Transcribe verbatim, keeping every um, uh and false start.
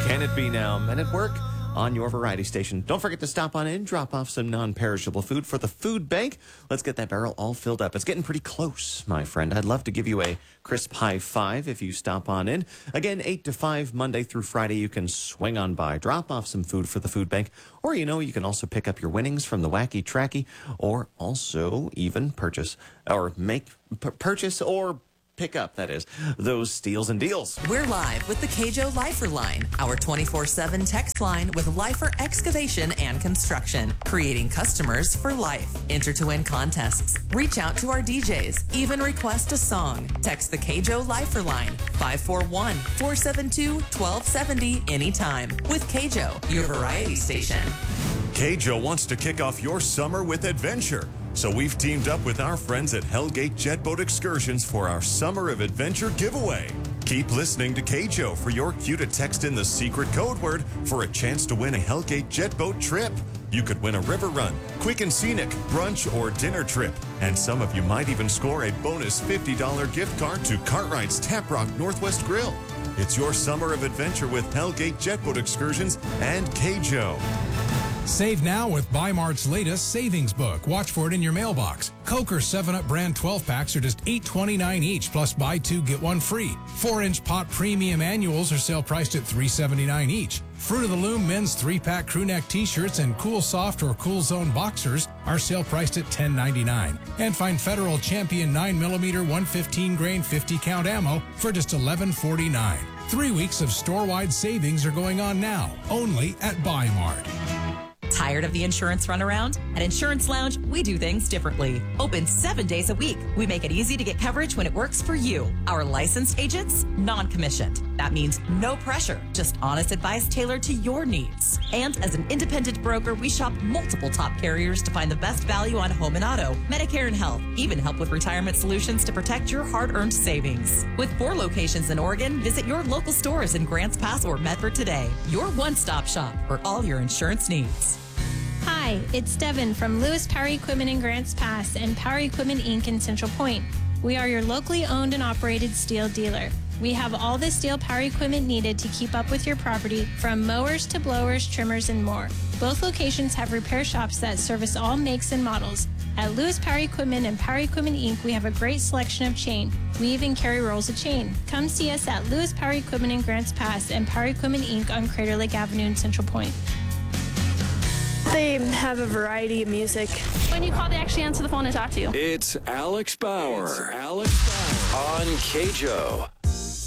Can it be now? Men at Work on your variety station. Don't forget to stop on in, drop off some non-perishable food for the food bank. Let's get that barrel all filled up. It's getting pretty close, my friend. I'd love to give you a crisp high five if you stop on in. Again, eight to five, Monday through Friday, you can swing on by, drop off some food for the food bank, or, you know, you can also pick up your winnings from the Wacky Tracky, or also even purchase, or make, p- purchase or pick up, that is, those steals and deals. We're live with the K-Joe Lifer Line, our twenty-four seven text line with Lifer Excavation and Construction, creating customers for life. Enter to win contests. Reach out to our D Js. Even request a song. Text the K-Joe Lifer Line, five four one, four seven two, one two seven zero anytime. With K-Joe, your variety station. K-Joe wants to kick off your summer with adventure. So we've teamed up with our friends at Hellgate Jetboat Excursions for our Summer of Adventure giveaway. Keep listening to K-Joe for your cue to text in the secret code word for a chance to win a Hellgate Jetboat trip. You could win a river run, quick and scenic, brunch, or dinner trip. And some of you might even score a bonus fifty dollars gift card to Cartwright's Tap Rock Northwest Grill. It's your Summer of Adventure with Hellgate Jetboat Excursions and K-Joe. Save now with Bi-Mart's latest savings book. Watch for it in your mailbox. Coke or seven up brand twelve packs are just eight twenty-nine each, plus buy two, get one free. four inch pot premium annuals are sale priced at three seventy-nine each. Fruit of the Loom men's three pack crew neck t-shirts and Cool Soft or Cool Zone boxers are sale priced at ten ninety-nine. And find Federal Champion nine millimeter one fifteen grain fifty count ammo for just eleven forty-nine. Three weeks of store-wide savings are going on now, only at Bi-Mart. Tired of the insurance runaround? At Insurance Lounge, we do things differently. Open seven days a week. We make it easy to get coverage when it works for you. Our licensed agents, non-commissioned. That means no pressure, just honest advice tailored to your needs. And as an independent broker, we shop multiple top carriers to find the best value on home and auto, Medicare and health, even help with retirement solutions to protect your hard-earned savings. With four locations in Oregon, visit your local stores in Grants Pass or Medford today. Your one-stop shop for all your insurance needs. Hi, it's Devin from Lewis Power Equipment in Grants Pass and Power Equipment Incorporated in Central Point. We are your locally owned and operated steel dealer. We have all the steel power equipment needed to keep up with your property, from mowers to blowers, trimmers, and more. Both locations have repair shops that service all makes and models. At Lewis Power Equipment and Power Equipment Incorporated, we have a great selection of chain. We even carry rolls of chain. Come see us at Lewis Power Equipment in Grants Pass and Power Equipment Incorporated on Crater Lake Avenue in Central Point. They have a variety of music. When you call, they actually answer the phone and talk to you. It's Alex Bauer. It's Alex Bauer on K-Joe.